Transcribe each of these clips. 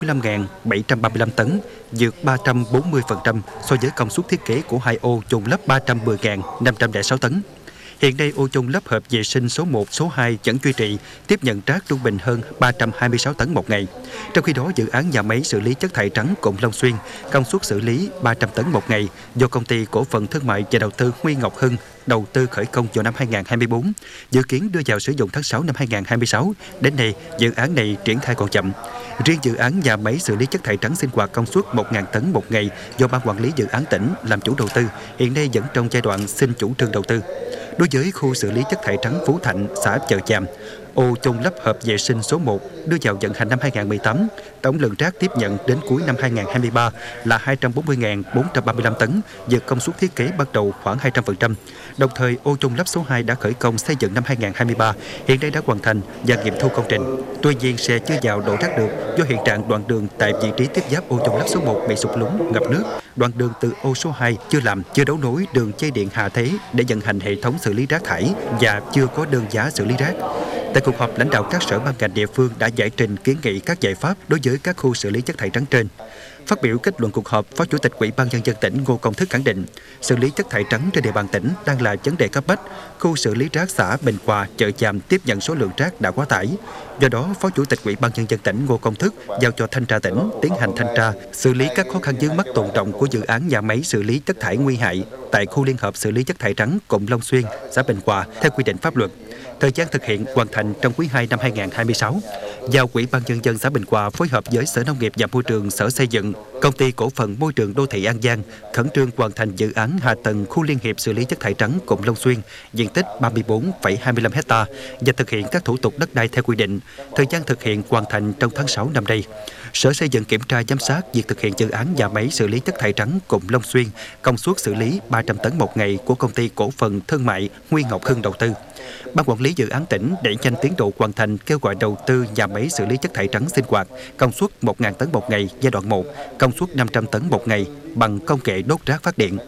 5.735 tấn, vượt 340% so với công suất thiết kế của hai ô chôn lấp 310.506 tấn. Hiện nay, ô chôn lấp hợp vệ sinh số 1, số 2 vẫn duy trì, tiếp nhận rác trung bình hơn 326 tấn một ngày. Trong khi đó, dự án nhà máy xử lý chất thải trắng Cụm Long Xuyên, công suất xử lý 300 tấn một ngày, do Công ty Cổ phần Thương mại và Đầu tư Huy Ngọc Hưng đầu tư khởi công vào năm 2024, dự kiến đưa vào sử dụng tháng 6 năm 2026. Đến nay, dự án này triển khai còn chậm. Riêng dự án nhà máy xử lý chất thải trắng sinh hoạt công suất 1.000 tấn một ngày do Ban Quản lý Dự án tỉnh làm chủ đầu tư, hiện nay vẫn trong giai đoạn xin chủ trương đầu tư. Đối với khu xử lý chất thải trắng Phú Thạnh, xã Chợ Chàm, ô chôn lấp hợp vệ sinh số 1 đưa vào vận hành năm 2018, tổng lượng rác tiếp nhận đến cuối năm 2023 là 240.435 tấn, vượt công suất thiết kế ban đầu khoảng 200%. Đồng thời, ô chôn lấp số 2 đã khởi công xây dựng năm 2023, hiện nay đã hoàn thành và nghiệm thu công trình. Tuy nhiên, xe chưa vào đổ rác được do hiện trạng đoạn đường tại vị trí tiếp giáp ô chôn lấp số 1 bị sụt lún, ngập nước. Đoạn đường từ ô số 2 chưa đấu nối đường dây điện hạ thế để vận hành hệ thống xử lý rác thải và chưa có đơn giá xử lý rác. Tại cuộc họp, lãnh đạo các sở ban ngành địa phương đã giải trình kiến nghị các giải pháp đối với các khu xử lý chất thải trắng trên. Phát biểu kết luận cuộc họp, Phó Chủ tịch Ủy ban Nhân dân tỉnh Ngô Công Thức khẳng định, xử lý chất thải trắng trên địa bàn tỉnh đang là vấn đề cấp bách. Khu xử lý rác xã Bình Hòa, Chợ Chàm tiếp nhận số lượng rác đã quá tải. Do đó, Phó Chủ tịch Ủy ban Nhân dân tỉnh Ngô Công Thức giao cho Thanh tra tỉnh tiến hành thanh tra, xử lý các khó khăn vướng mắc tồn đọng của dự án nhà máy xử lý chất thải nguy hại tại khu liên hợp xử lý chất thải trắng Cụm Long Xuyên, xã Bình Hòa theo quy định pháp luật. Thời gian thực hiện hoàn thành trong quý 2 năm 2026. Giao Ủy ban Nhân dân xã Bình Hòa phối hợp với Sở Nông nghiệp và Môi trường, Sở Xây dựng, Công ty Cổ phần Môi trường Đô thị An Giang khẩn trương hoàn thành dự án hạ tầng khu liên hiệp xử lý chất thải trắng Cụm Long Xuyên, diện tích 34,25 ha và thực hiện các thủ tục đất đai theo quy định. Thời gian thực hiện hoàn thành trong tháng 6 năm nay. Sở Xây dựng kiểm tra giám sát việc thực hiện dự án nhà máy xử lý chất thải trắng Cụm Long Xuyên, công suất xử lý 300 tấn một ngày của Công ty Cổ phần Thương mại Huy Ngọc Hưng đầu tư. Ban Quản lý Dự án tỉnh đẩy nhanh tiến độ hoàn thành, kêu gọi đầu tư nhà máy xử lý chất thải trắng sinh hoạt, công suất 1.000 tấn một ngày giai đoạn 1, công suất 500 tấn một ngày bằng công nghệ đốt rác phát điện.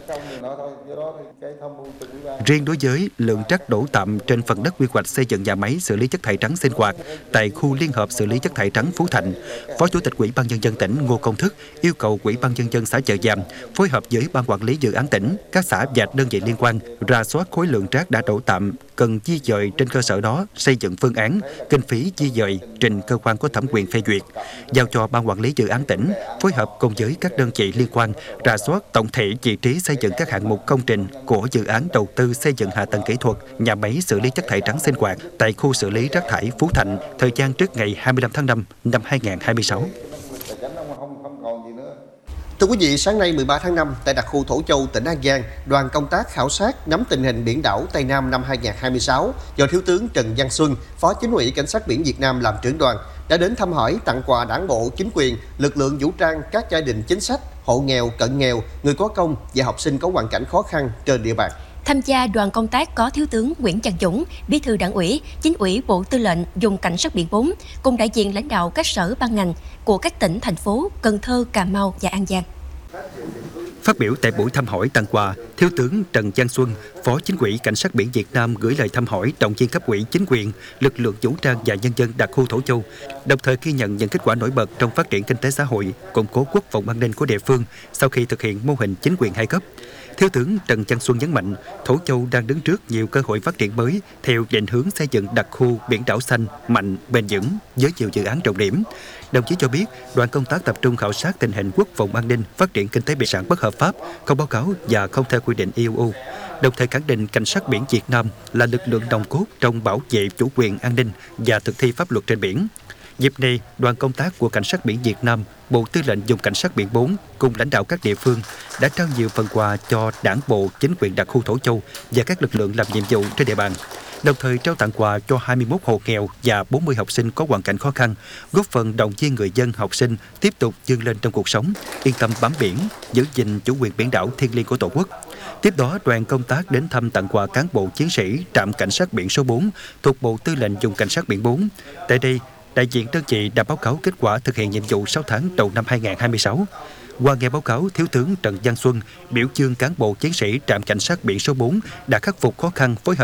Riêng đối với lượng rác đổ tạm trên phần đất quy hoạch xây dựng nhà máy xử lý chất thải trắng sinh hoạt tại khu liên hợp xử lý chất thải trắng Phú Thạnh, Phó Chủ tịch Ủy ban Nhân dân tỉnh Ngô Công Thức yêu cầu Ủy ban Nhân dân xã Chợ Chàm phối hợp với Ban Quản lý Dự án tỉnh, các xã và đơn vị liên quan rà soát khối lượng rác đã đổ tạm cần di dời, trên cơ sở đó xây dựng phương án, kinh phí di dời trình cơ quan có thẩm quyền phê duyệt. Giao cho Ban Quản lý Dự án tỉnh phối hợp cùng với các đơn vị liên quan rà soát tổng thể vị trí xây dựng các hạng mục công trình của dự án đầu tư xây dựng hạ tầng kỹ thuật nhà máy xử lý chất thải trắng sinh hoạt tại khu xử lý rác thải Phú Thạnh, thời gian trước ngày 25 tháng 5 năm 2026. Thưa quý vị, sáng nay 13 tháng 5, tại đặc khu Thổ Châu, tỉnh An Giang, đoàn công tác khảo sát nắm tình hình biển đảo Tây Nam năm 2026 do Thiếu tướng Trần Văn Xuân, Phó Chính ủy Cảnh sát biển Việt Nam làm trưởng đoàn, đã đến thăm hỏi, tặng quà Đảng bộ, chính quyền, lực lượng vũ trang, các gia đình chính sách, hộ nghèo, cận nghèo, người có công và học sinh có hoàn cảnh khó khăn trên địa bàn. Tham gia đoàn công tác có Thiếu tướng Nguyễn Văn Dũng, Bí thư Đảng ủy, Chính ủy Bộ Tư lệnh Vùng Cảnh sát biển 4, cùng đại diện lãnh đạo các sở ban ngành của các tỉnh, thành phố Cần Thơ, Cà Mau và An Giang. Phát biểu tại buổi thăm hỏi tặng quà, Thiếu tướng Trần Văn Xuân, Phó Chính ủy Cảnh sát biển Việt Nam gửi lời thăm hỏi, động viên cấp ủy, chính quyền, lực lượng vũ trang và nhân dân đặc khu Thổ Châu, đồng thời ghi nhận những kết quả nổi bật trong phát triển kinh tế xã hội, củng cố quốc phòng an ninh của địa phương sau khi thực hiện mô hình chính quyền hai cấp. Thiếu tướng Trần Văn Xuân nhấn mạnh, Thổ Châu đang đứng trước nhiều cơ hội phát triển mới theo định hướng xây dựng đặc khu biển đảo xanh, mạnh, bền vững với nhiều dự án trọng điểm. Đồng chí cho biết, đoàn công tác tập trung khảo sát tình hình quốc phòng an ninh, phát triển kinh tế biển sản bất hợp pháp, không báo cáo và không theo quy định IUU. Đồng thời khẳng định Cảnh sát biển Việt Nam là lực lượng nòng cốt trong bảo vệ chủ quyền an ninh và thực thi pháp luật trên biển. Dịp này, đoàn công tác của Cảnh sát biển Việt Nam, Bộ Tư lệnh Vùng Cảnh sát biển 4 cùng lãnh đạo các địa phương đã trao nhiều phần quà cho Đảng bộ, chính quyền đặc khu Thổ Châu và các lực lượng làm nhiệm vụ trên địa bàn. Đồng thời trao tặng quà cho 21 hộ nghèo và 40 học sinh có hoàn cảnh khó khăn, góp phần động viên người dân, học sinh tiếp tục vươn lên trong cuộc sống, yên tâm bám biển, giữ gìn chủ quyền biển đảo thiêng liêng của Tổ quốc. Tiếp đó, đoàn công tác đến thăm tặng quà cán bộ chiến sĩ trạm cảnh sát biển số 4 thuộc Bộ Tư lệnh Vùng Cảnh sát biển 4. Tại đây, đại diện đơn vị đã báo cáo kết quả thực hiện nhiệm vụ 6 tháng đầu năm 2026. Qua nghe báo cáo, Thiếu tướng Trần Văn Xuân biểu dương cán bộ chiến sĩ trạm cảnh sát biển số 4 đã khắc phục khó khăn, phối hợp